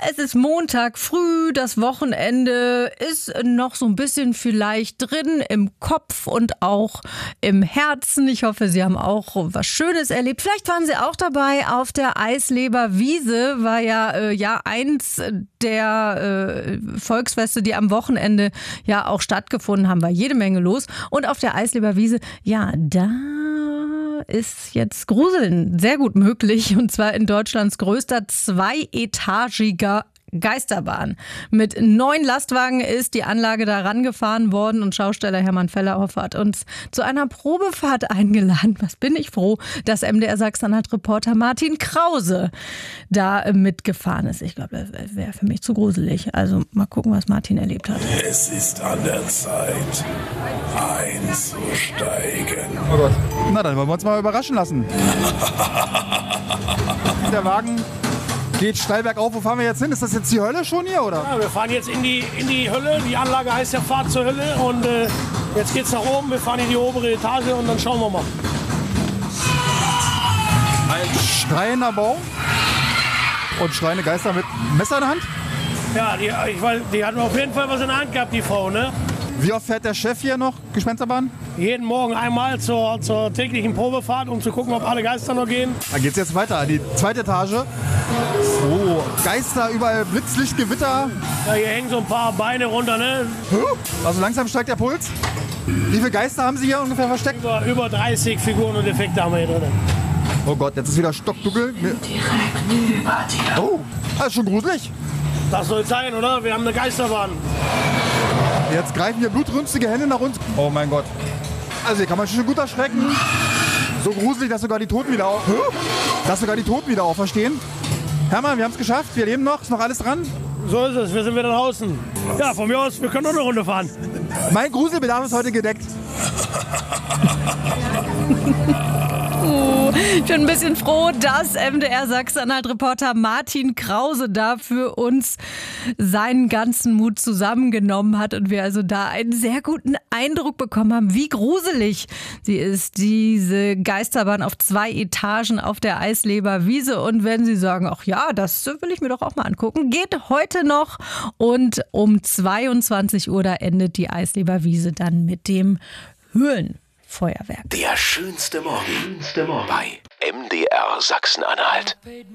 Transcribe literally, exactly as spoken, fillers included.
es ist Montag früh, das Wochenende ist noch so ein bisschen vielleicht drin im Kopf und auch im Herzen. Ich hoffe, Sie haben auch was Schönes erlebt. Vielleicht waren Sie auch dabei auf der Eisleber Wiese, war ja, äh, ja eins der äh, Volksfeste, die am Wochenende ja auch stattgefunden haben, war jede Menge los. Und auf der Eisleber Wiese, ja, da ist jetzt Gruseln sehr gut möglich, und zwar in Deutschlands größter zweietagiger Geisterbahn. Mit neun Lastwagen ist die Anlage da rangefahren worden und Schausteller Hermann Fellerhoff hat uns zu einer Probefahrt eingeladen. Was bin ich froh, dass M D R Sachsen-Anhalt-Reporter Martin Krause da mitgefahren ist. Ich glaube, das wäre für mich zu gruselig. Also mal gucken, was Martin erlebt hat. Es ist an der Zeit, einzusteigen. Oh Gott. Na, dann wollen wir uns mal überraschen lassen. Der Wagen geht steil bergauf. Wo fahren wir jetzt hin? Ist das jetzt die Hölle schon hier, oder? Ja, wir fahren jetzt in die, in die Hölle. Die Anlage heißt ja Fahrt zur Hölle. Und äh, jetzt geht's nach oben. Wir fahren in die obere Etage und dann schauen wir mal. Ein schreiender Baum und schreiende Geister mit Messer in der Hand. Ja, die, ich weiß, die hatten auf jeden Fall was in der Hand gehabt, die Frau, ne? Wie oft fährt der Chef hier noch Gespensterbahn? Jeden Morgen einmal zur, zur täglichen Probefahrt, um zu gucken, ob alle Geister noch gehen. Dann geht's jetzt weiter an die zweite Etage. Oh, Geister, überall Blitzlicht, Gewitter. Ja, hier hängen so ein paar Beine runter, ne? Also langsam steigt der Puls. Wie viele Geister haben Sie hier ungefähr versteckt? Über, über dreißig Figuren und Effekte haben wir hier drin. Oh Gott, jetzt ist wieder stockdunkel. Direkt über dir. Oh, das ist schon gruselig. Das soll sein, oder? Wir haben eine Geisterbahn. Jetzt greifen hier blutrünstige Hände nach uns. Oh mein Gott. Also hier kann man schon gut erschrecken. So gruselig, dass sogar die Toten wieder auf, dass sogar die Toten wieder auferstehen. Hermann, wir haben es geschafft. Wir leben noch. Ist noch alles dran? So ist es. Wir sind wieder draußen. Ja, von mir aus, wir können noch eine Runde fahren. Mein Gruselbedarf ist heute gedeckt. Uh, ich bin ein bisschen froh, dass M D R Sachsen-Anhalt-Reporter Martin Krause da für uns seinen ganzen Mut zusammengenommen hat und wir also da einen sehr guten Eindruck bekommen haben, wie gruselig sie ist, diese Geisterbahn auf zwei Etagen auf der Eisleber Wiese. Und wenn Sie sagen, ach ja, das will ich mir doch auch mal angucken, geht heute noch, und um zweiundzwanzig Uhr, da endet die Eisleber Wiese dann mit dem Höhlenfeuerwerk. Der schönste Morgen bei M D R Sachsen-Anhalt.